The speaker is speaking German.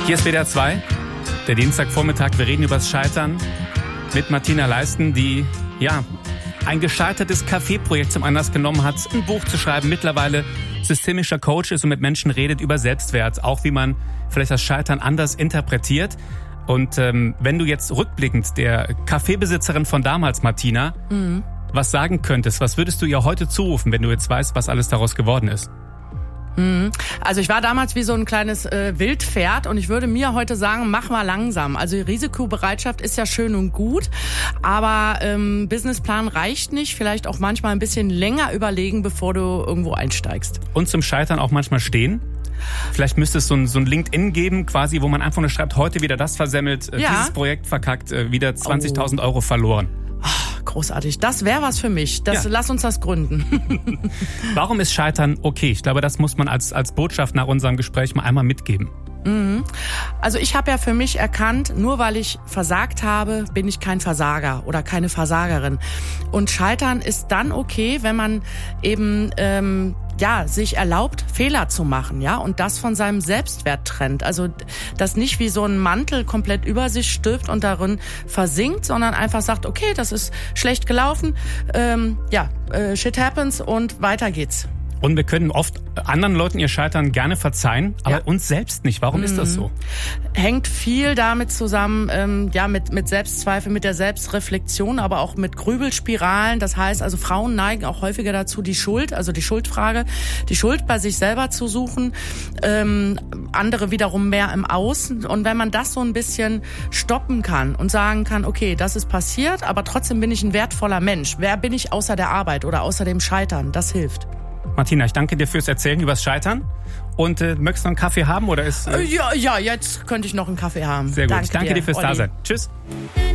Hier ist WDR 2, der Dienstagvormittag. Wir reden über das Scheitern mit Martina Leisten, die ein gescheitertes Café-Projekt zum Anlass genommen hat, ein Buch zu schreiben, mittlerweile systemischer Coach ist und mit Menschen redet über Selbstwert, auch wie man vielleicht das Scheitern anders interpretiert. Und wenn du jetzt rückblickend der Cafébesitzerin von damals, Martina, was sagen könntest, was würdest du ihr heute zurufen, wenn du jetzt weißt, was alles daraus geworden ist? Also ich war damals wie so ein kleines Wildpferd und ich würde mir heute sagen, mach mal langsam. Also die Risikobereitschaft ist ja schön und gut, aber Businessplan reicht nicht. Vielleicht auch manchmal ein bisschen länger überlegen, bevor du irgendwo einsteigst. Und zum Scheitern auch manchmal stehen? Vielleicht müsste es so ein LinkedIn geben, quasi, wo man einfach nur schreibt, heute wieder das versemmelt, dieses Projekt verkackt, wieder 20.000 Euro verloren. Großartig. Das wäre was für mich. Lass uns das gründen. Warum ist Scheitern okay? Ich glaube, das muss man als Botschaft nach unserem Gespräch mal einmal mitgeben. Also ich habe ja für mich erkannt, nur weil ich versagt habe, bin ich kein Versager oder keine Versagerin. Und Scheitern ist dann okay, wenn man eben sich erlaubt, Fehler zu machen, und das von seinem Selbstwert trennt. Also das nicht wie so ein Mantel komplett über sich stülpt und darin versinkt, sondern einfach sagt, okay, das ist schlecht gelaufen, shit happens und weiter geht's. Und wir können oft anderen Leuten ihr Scheitern gerne verzeihen, aber uns selbst nicht. Warum ist das so? Hängt viel damit zusammen, mit Selbstzweifel, mit der Selbstreflexion, aber auch mit Grübelspiralen. Das heißt, also Frauen neigen auch häufiger dazu, die Schuld bei sich selber zu suchen. Andere wiederum mehr im Außen. Und wenn man das so ein bisschen stoppen kann und sagen kann, okay, das ist passiert, aber trotzdem bin ich ein wertvoller Mensch. Wer bin ich außer der Arbeit oder außer dem Scheitern? Das hilft. Martina, ich danke dir fürs Erzählen übers Scheitern. Und möchtest du noch einen Kaffee haben? Oder ist jetzt könnte ich noch einen Kaffee haben. Sehr gut. Ich danke dir fürs Olli. Dasein. Tschüss.